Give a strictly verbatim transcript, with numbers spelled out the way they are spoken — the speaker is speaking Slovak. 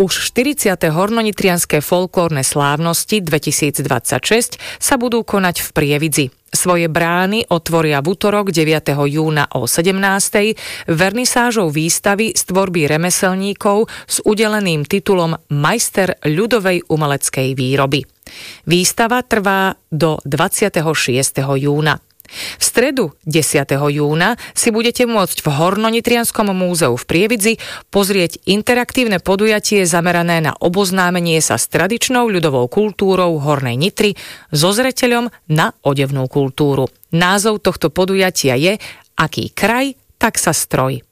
Už štyridsiate hornonitrianske folklórne slávnosti dvetisícdvadsaťšesť sa budú konať v Prievidzi. Svoje brány otvoria v utorok deviateho júna o sedemnástej vernisážou výstavy z tvorby remeselníkov s udeleným titulom Majster ľudovej umeleckej výroby. Výstava trvá do dvadsiateho šiesteho júna. V stredu desiateho júna si budete môcť v Hornonitrianskom múzeu v Prievidzi pozrieť interaktívne podujatie zamerané na oboznámenie sa s tradičnou ľudovou kultúrou Hornej Nitry so zreteľom na odevnú kultúru. Názov tohto podujatia je Aký kraj, tak sa stroj.